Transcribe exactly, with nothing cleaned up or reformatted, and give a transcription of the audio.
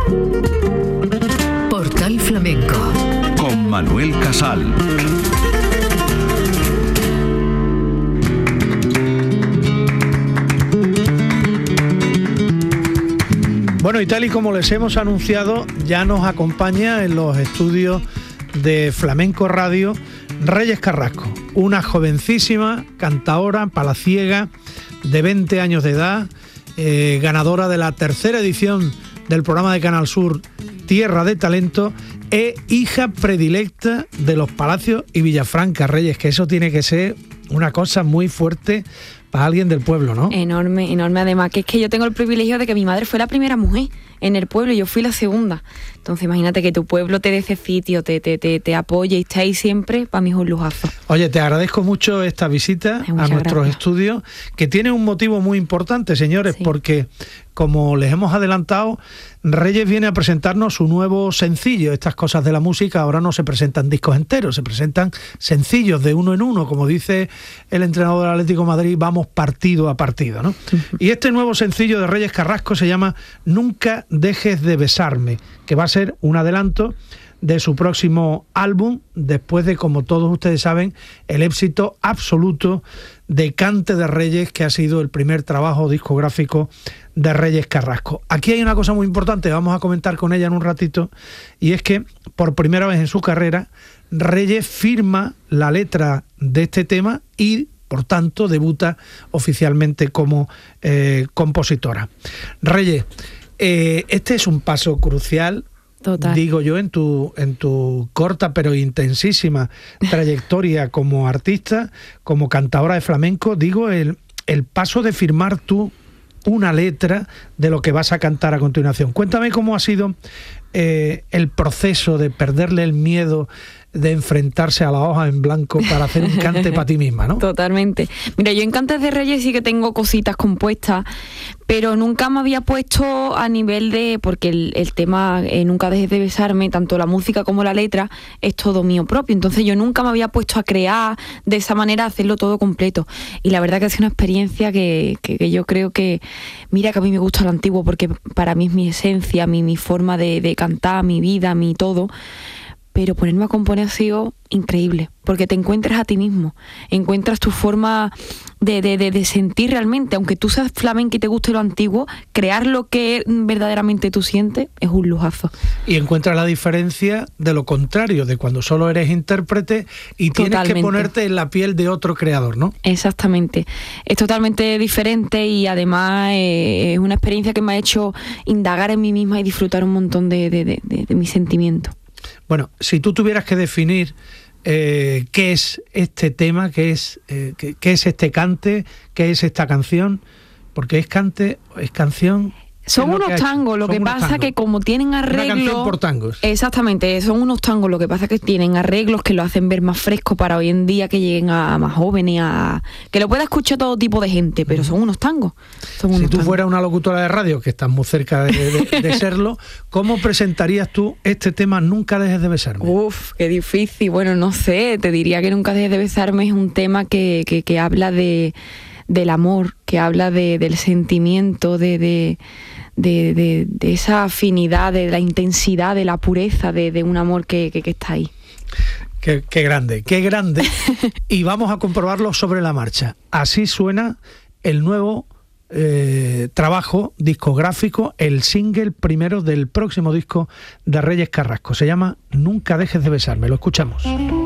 Portal Flamenco con Manuel Casal. Bueno, y tal y como les hemos anunciado, ya nos acompaña en los estudios de Flamenco Radio Reyes Carrasco, una jovencísima cantaora palaciega de veinte años de edad, eh, ganadora de la tercera edición del programa de Canal Sur Tierra de Talento e hija predilecta de los Palacios y Villafranca. Reyes, que eso tiene que ser una cosa muy fuerte para alguien del pueblo, ¿no? Enorme, enorme. Además, que es que yo tengo el privilegio de que mi madre fue la primera mujer en el pueblo y yo fui la segunda. Entonces, imagínate que tu pueblo te dé ese sitio, te, te, te, te apoye y esté ahí siempre, para mí es un lujazo. Oye, te agradezco mucho esta visita Ay, a nuestros gracias. estudios, que tiene un motivo muy importante, señores, Sí. porque, como les hemos adelantado, Reyes viene a presentarnos su nuevo sencillo. Estas cosas de la música ahora no se presentan discos enteros, se presentan sencillos de uno en uno, como dice el entrenador del Atlético de Madrid, vamos partido a partido, ¿no? Y este nuevo sencillo de Reyes Carrasco se llama Nunca dejes de besarme, que va a ser un adelanto de su próximo álbum, después de, como todos ustedes saben, el éxito absoluto de Cante de Reyes, que ha sido el primer trabajo discográfico de Reyes Carrasco. Aquí hay una cosa muy importante, vamos a comentar con ella en un ratito, y es que por primera vez en su carrera, Reyes firma la letra de este tema y, por tanto, debuta oficialmente como eh, compositora. Reyes, eh, este es un paso crucial, Total. digo yo, en tu, en tu corta pero intensísima trayectoria como artista, como cantadora de flamenco, digo, el, el paso de firmar tú una letra de lo que vas a cantar a continuación. Cuéntame cómo ha sido eh, el proceso de perderle el miedo de enfrentarse a la hoja en blanco para hacer un cante para ti misma, ¿no? Totalmente. Mira, yo en Cantes de Reyes sí que tengo cositas compuestas, pero nunca me había puesto a nivel de... Porque el, el tema eh, Nunca dejes de besarme, tanto la música como la letra, es todo mío propio. Entonces yo nunca me había puesto a crear de esa manera, a hacerlo todo completo. Y la verdad que ha sido una experiencia que, que, que yo creo que... Mira que a mí me gusta lo antiguo, porque para mí es mi esencia, mi, mi forma de, de cantar, mi vida, mi todo... Pero ponerme a componer ha sido increíble, porque te encuentras a ti mismo, encuentras tu forma de, de, de, de sentir realmente, aunque tú seas flamenco y te guste lo antiguo, crear lo que verdaderamente tú sientes es un lujazo. Y encuentras la diferencia de lo contrario, de cuando solo eres intérprete y tienes Totalmente. que ponerte en la piel de otro creador, ¿no? Exactamente, es totalmente diferente y además eh, es una experiencia que me ha hecho indagar en mí misma y disfrutar un montón de, de, de, de, de mis sentimientos. Bueno, si tú tuvieras que definir eh, qué es este tema, qué es, eh, qué, qué es este cante, qué es esta canción, porque es cante, es canción... Son lo unos que tangos, lo Son que unos pasa tangos. que como tienen arreglos... Una canción por tangos. Exactamente, son unos tangos, lo que pasa que tienen arreglos que lo hacen ver más fresco para hoy en día, que lleguen a más jóvenes, a que lo pueda escuchar todo tipo de gente, pero son unos tangos. Son unos Si tú tangos. fueras una locutora de radio, que estás muy cerca de, de, de serlo, ¿cómo presentarías tú este tema Nunca dejes de besarme? Uf, qué difícil. Bueno, no sé, te diría que Nunca dejes de besarme es un tema que, que, que habla de del amor, que habla de, del sentimiento, de... de De, de, de esa afinidad, de la intensidad, de la pureza de, de un amor que, que, que está ahí. Qué, qué grande, qué grande. Y vamos a comprobarlo sobre la marcha. Así suena el nuevo eh, trabajo discográfico, el single primero del próximo disco de Reyes Carrasco. Se llama Nunca dejes de besarme. Lo escuchamos.